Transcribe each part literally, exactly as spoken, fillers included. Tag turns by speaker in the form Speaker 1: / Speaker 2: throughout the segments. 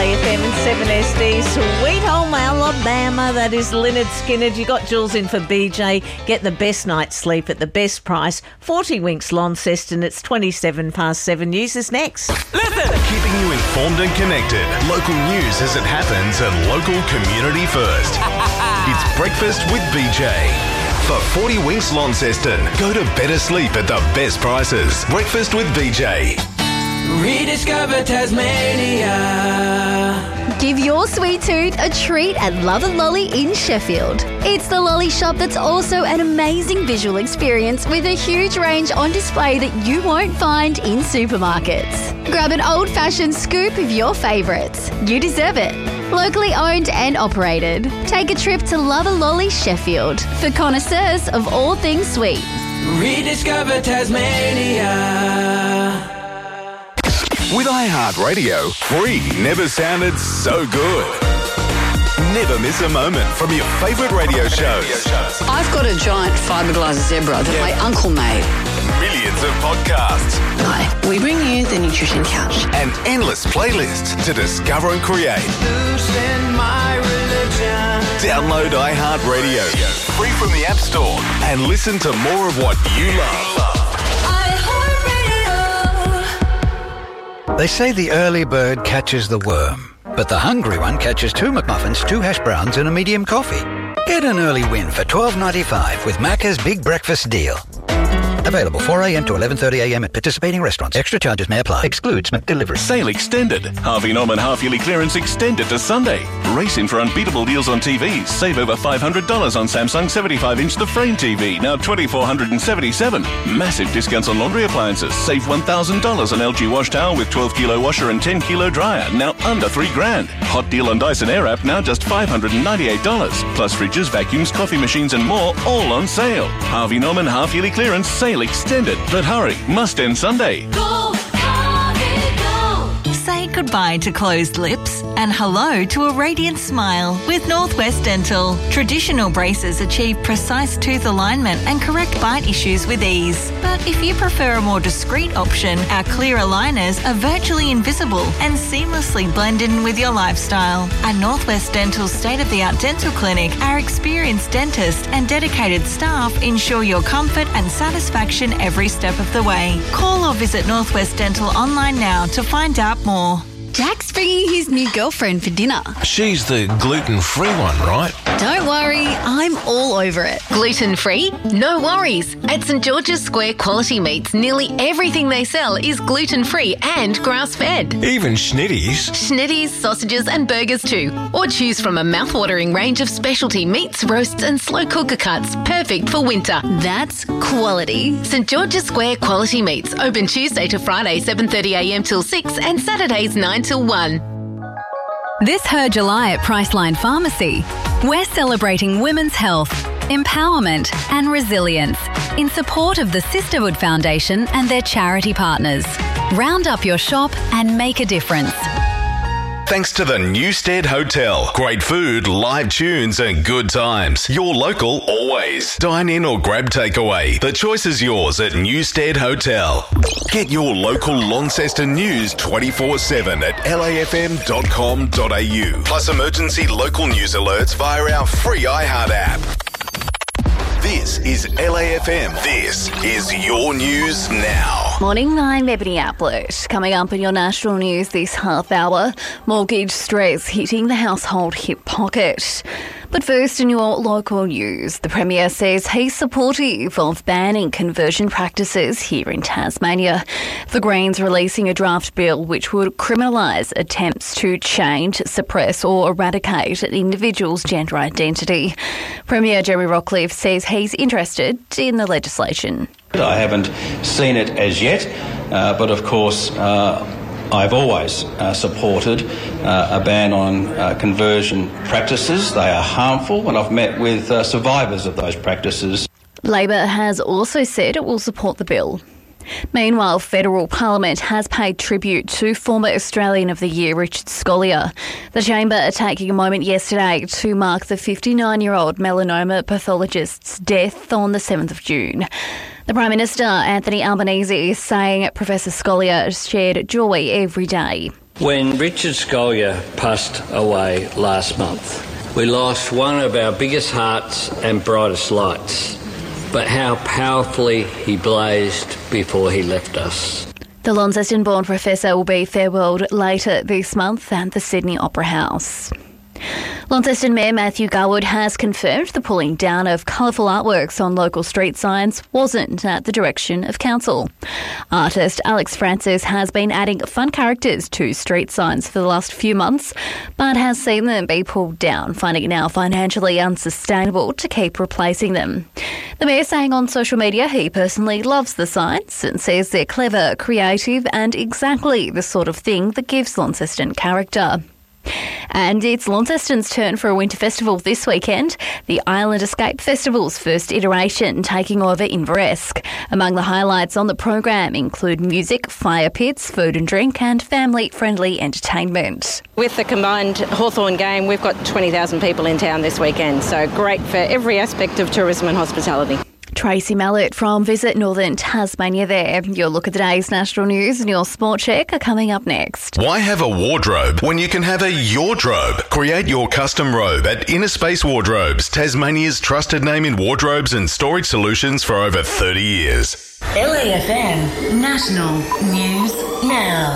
Speaker 1: A F M and seven S D, Sweet Home Alabama. That is Lynyrd Skynyrd. You got Jules in for B J. Get the best night's sleep at the best price. forty Winks Launceston. It's twenty-seven past seven. News is next.
Speaker 2: Listen! Keeping you informed and connected. Local news as it happens and local community first. It's Breakfast with B J. For forty Winks Launceston, go to better sleep at the best prices. Breakfast with B J.
Speaker 3: Rediscover Tasmania.
Speaker 4: Give your sweet tooth a treat at Love and Lolly in Sheffield. It's the lolly shop that's also an amazing visual experience with a huge range on display that you won't find in supermarkets. Grab an old-fashioned scoop of your favourites. You deserve it. Locally owned and operated. Take a trip to Love and Lolly Sheffield for connoisseurs of all things sweet.
Speaker 3: Rediscover Tasmania.
Speaker 2: With iHeartRadio, free never sounded so good. Never miss a moment from your favourite radio shows.
Speaker 5: I've got a giant fiberglass zebra that my uncle made.
Speaker 2: Millions of podcasts.
Speaker 5: Hi, we bring you the Nutrition Couch.
Speaker 2: And endless playlists to discover and create.
Speaker 3: Loosen my religion.
Speaker 2: Download iHeartRadio, free from the App Store, and listen to more of what you love.
Speaker 6: They say the early bird catches the worm, but the hungry one catches two McMuffins, two hash browns and a medium coffee. Get an early win for twelve ninety-five with Macca's Big Breakfast Deal. Available four a.m. to eleven thirty a.m. at participating restaurants. Extra charges may apply. Excludes McDelivery.
Speaker 7: Sale extended. Harvey Norman half-yearly clearance extended to Sunday. Race in for unbeatable deals on T Vs. Save over five hundred dollars on Samsung seventy-five inch The Frame T V, now two thousand four hundred seventy-seven dollars. Massive discounts on laundry appliances. Save one thousand dollars on L G wash towel with twelve kilo washer and ten kilo dryer, now under three grand. Hot deal on Dyson Airwrap, now just five hundred ninety-eight dollars. Plus fridges, vacuums, coffee machines and more, all on sale. Harvey Norman half-yearly clearance, sale extended. But hurry, must end Sunday.
Speaker 8: Go, Harvey, go! Say goodbye to closed lips and hello to a radiant smile with Northwest Dental. Traditional braces achieve precise tooth alignment and correct bite issues with ease. But if you prefer a more discreet option, our clear aligners are virtually invisible and seamlessly blend in with your lifestyle. At Northwest Dental's state-of-the-art dental clinic, our experienced dentist and dedicated staff ensure your comfort and satisfaction every step of the way. Call or visit Northwest Dental online now to find out more.
Speaker 4: Jack's bringing his new girlfriend for dinner.
Speaker 9: She's the gluten-free one, right?
Speaker 4: Don't worry, I'm all over it.
Speaker 10: Gluten-free? No worries. At St George's Square Quality Meats, nearly everything they sell is gluten-free and grass-fed.
Speaker 9: Even schnitties?
Speaker 10: Schnitties, sausages and burgers too. Or choose from a mouth-watering range of specialty meats, roasts and slow cooker cuts, perfect for winter.
Speaker 4: That's quality.
Speaker 10: St George's Square Quality Meats, open Tuesday to Friday seven thirty a.m. till six and Saturdays nine till one.
Speaker 11: This Her July at Priceline Pharmacy, we're celebrating women's health, empowerment and resilience in support of the Sisterhood Foundation and their charity partners. Round up your shop and make a difference.
Speaker 2: Thanks to the Newstead Hotel. Great food, live tunes and good times. Your local always. Dine in or grab takeaway. The choice is yours at Newstead Hotel. Get your local Launceston news twenty-four seven at L A F M dot com dot a u. Plus emergency local news alerts via our free iHeart app. This is L A F M. This is your news now.
Speaker 4: Morning, I'm Ebony Applet. Coming up in your national news this half hour, mortgage stress hitting the household hip pocket. But first, in your local news, the Premier says he's supportive of banning conversion practices here in Tasmania. The Greens releasing a draft bill which would criminalise attempts to change, suppress or eradicate an individual's gender identity. Premier Jeremy Rockliff says he's interested in the legislation.
Speaker 12: I haven't seen it as yet, uh, but of course uh, I've always uh, supported uh, a ban on uh, conversion practices. They are harmful, and I've met with uh, survivors of those practices.
Speaker 4: Labor has also said it will support the bill. Meanwhile, Federal Parliament has paid tribute to former Australian of the Year Richard Scolyer. The Chamber are taking a moment yesterday to mark the fifty-nine-year-old melanoma pathologist's death on the seventh of June. The Prime Minister, Anthony Albanese, is saying Professor Scolyer shared joy every day.
Speaker 13: When Richard Scolyer passed away last month, we lost one of our biggest hearts and brightest lights, but how powerfully he blazed before he left us.
Speaker 4: The Launceston-born professor will be farewelled later this month at the Sydney Opera House. Launceston Mayor Matthew Garwood has confirmed the pulling down of colourful artworks on local street signs wasn't at the direction of council. Artist Alex Francis has been adding fun characters to street signs for the last few months, but has seen them be pulled down, finding it now financially unsustainable to keep replacing them. The mayor saying on social media he personally loves the signs and says they're clever, creative and exactly the sort of thing that gives Launceston character. And it's Launceston's turn for a winter festival this weekend, the Island Escape Festival's first iteration taking over in Veresk. Among the highlights on the program include music, fire pits, food and drink and family-friendly entertainment.
Speaker 14: With the combined Hawthorn game, we've got twenty thousand people in town this weekend, so great for every aspect of tourism and hospitality.
Speaker 4: Tracy Mallett from Visit Northern Tasmania there. Your look at the day's national news and your sport check are coming up next.
Speaker 2: Why have a wardrobe when you can have a Yordrobe? Create your custom robe at Inner Space Wardrobes, Tasmania's trusted name in wardrobes and storage solutions for over thirty years.
Speaker 15: L A F M National News Now.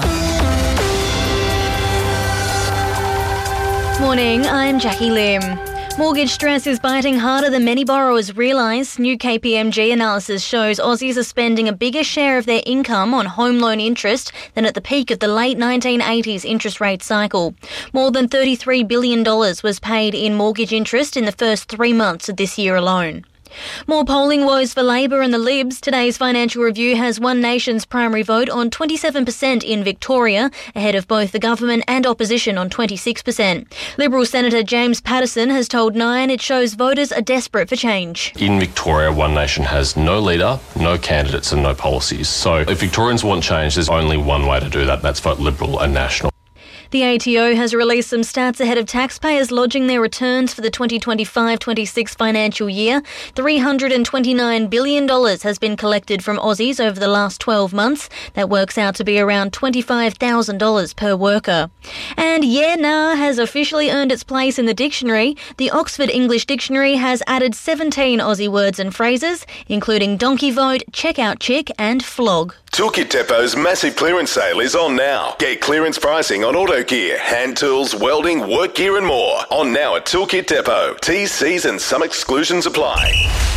Speaker 16: Morning, I'm Jackie Lim. Mortgage stress is biting harder than many borrowers realise. New K P M G analysis shows Aussies are spending a bigger share of their income on home loan interest than at the peak of the late nineteen eighties interest rate cycle. More than thirty-three billion dollars was paid in mortgage interest in the first three months of this year alone. More polling woes for Labor and the Libs. Today's Financial Review has One Nation's primary vote on twenty-seven percent in Victoria, ahead of both the government and opposition on twenty-six percent. Liberal Senator James Patterson has told Nine it shows voters are desperate for change.
Speaker 17: In Victoria, One Nation has no leader, no candidates and no policies. So if Victorians want change, there's only one way to do that, that's vote Liberal and National.
Speaker 16: The A T O has released some stats ahead of taxpayers lodging their returns for the twenty twenty-five twenty-six financial year. three hundred twenty-nine billion dollars has been collected from Aussies over the last twelve months. That works out to be around twenty-five thousand dollars per worker. And yeah, nah has officially earned its place in the dictionary. The Oxford English Dictionary has added seventeen Aussie words and phrases, including donkey vote, checkout chick and flog.
Speaker 2: Toolkit Depot's massive clearance sale is on now. Get clearance pricing on auto gear, hand tools, welding, work gear and more. On now at Toolkit Depot. T's, C's and some exclusions apply.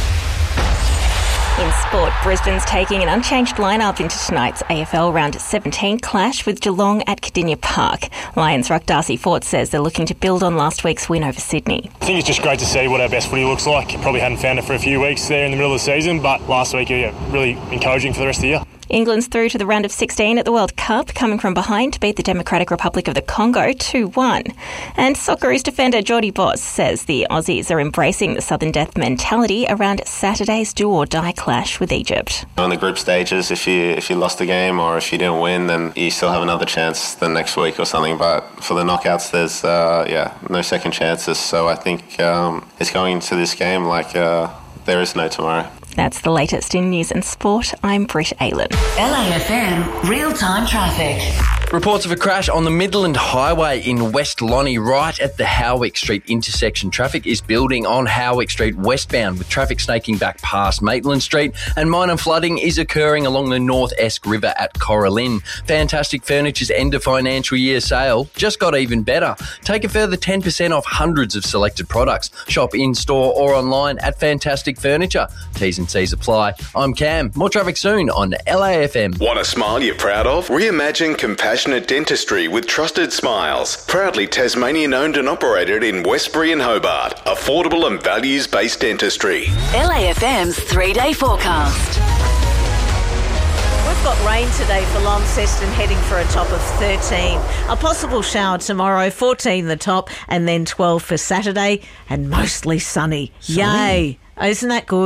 Speaker 18: In sport, Brisbane's taking an unchanged lineup into tonight's A F L Round seventeen clash with Geelong at Cardinia Park. Lions ruck Darcy Fort says they're looking to build on last week's win over Sydney.
Speaker 19: I think it's just great to see what our best footy looks like. Probably hadn't found it for a few weeks there in the middle of the season, but last week, yeah, really encouraging for the rest of the year.
Speaker 18: England's through to the round of sixteen at the World Cup, coming from behind to beat the Democratic Republic of the Congo two one. And Socceroos defender Jordy Boss says the Aussies are embracing the Southern Death mentality around Saturday's do-or-die clash with Egypt.
Speaker 20: In the group stages, if you if you lost the game or if you didn't win, then you still have another chance the next week or something. But for the knockouts, there's uh, yeah no second chances. So I think um, it's going into this game like uh, there is no tomorrow.
Speaker 18: That's the latest in news and sport. I'm Britt Aylan.
Speaker 15: L A F M real-time traffic.
Speaker 21: Reports of a crash on the Midland Highway in West Lonnie, right at the Howick Street intersection. Traffic is building on Howick Street westbound, with traffic snaking back past Maitland Street, and minor flooding is occurring along the North Esk River at Coralin. Fantastic Furniture's end of financial year sale just got even better. Take a further ten percent off hundreds of selected products. Shop in-store or online at Fantastic Furniture. T's and C's apply. I'm Cam. More traffic soon on L A F M.
Speaker 2: Want a smile you're proud of? Reimagine compassionate dentistry with Trusted Smiles. Proudly Tasmanian owned and operated in Westbury and Hobart. Affordable and values-based dentistry.
Speaker 15: L A F M's three-day forecast.
Speaker 1: We've got rain today for Launceston, heading for a top of thirteen. A possible shower tomorrow, fourteen the top, and then twelve for Saturday, and mostly sunny. sunny. Yay. Isn't that good?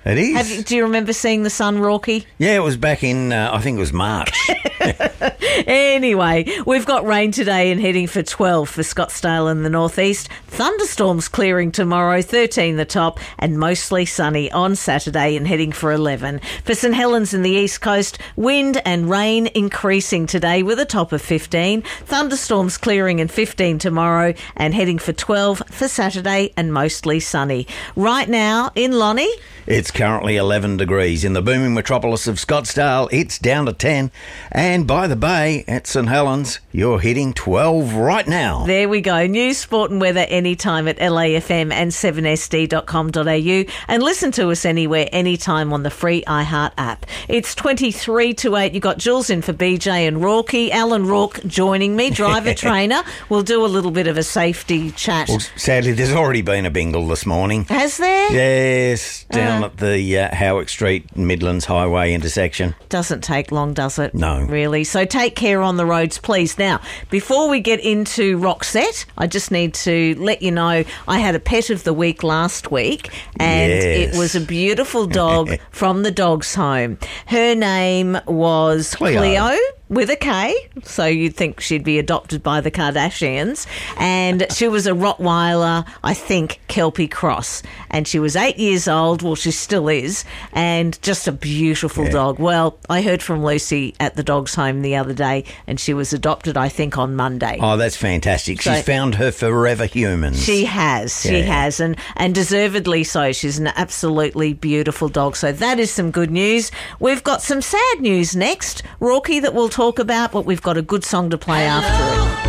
Speaker 5: It is.
Speaker 1: Have you, do you remember seeing the sun, Rorky?
Speaker 5: Yeah, it was back in, uh, I think it was March.
Speaker 1: Anyway, we've got rain today and heading for twelve for Scottsdale in the northeast. Thunderstorms clearing tomorrow, thirteen the top, and mostly sunny on Saturday and heading for eleven. For St Helens in the east coast, wind and rain increasing today with a top of fifteen. Thunderstorms clearing and fifteen tomorrow and heading for twelve for Saturday and mostly sunny. Right now in Lonnie,
Speaker 5: it's currently eleven degrees. In the booming metropolis of Scottsdale, it's down to ten. And by the bay at St Helens, you're hitting twelve right now.
Speaker 1: There we go. News, sport and weather anytime at L A F M and seven S D dot com dot a u, and listen to us anywhere, anytime on the free iHeart app. It's twenty-three to eight. You've got Jules in for B J and Rorky. Alan Rourke joining me, driver trainer. We'll do a little bit of a safety chat.
Speaker 5: Well, sadly, there's already been a bingle this morning.
Speaker 1: Has there?
Speaker 5: Yes, down
Speaker 1: Uh.
Speaker 5: at the uh, Howick Street Midlands Highway intersection.
Speaker 1: Doesn't take long, does it?
Speaker 5: No.
Speaker 1: Really. So take care on the roads, please. Now, before we get into Roxette, I just need to let you know I had a pet of the week last week, and
Speaker 5: Yes.
Speaker 1: it was a beautiful dog from the dog's home. Her name was
Speaker 5: Cleo.
Speaker 1: Cleo. With a K, so you'd think she'd be adopted by the Kardashians. And she was a Rottweiler, I think, Kelpie Cross. And she was eight years old, well, she still is, and just a beautiful
Speaker 5: Yeah.
Speaker 1: dog. Well, I heard from Lucy at the dog's home the other day, and she was adopted, I think, on Monday.
Speaker 5: Oh, that's fantastic.
Speaker 1: So-
Speaker 5: She's found her forever humans.
Speaker 1: She has, she
Speaker 5: Yeah.
Speaker 1: has, and, and deservedly so. She's an absolutely beautiful dog. So that is some good news. We've got some sad news next, Rorky, that we'll talk about, but we've got a good song to play after it.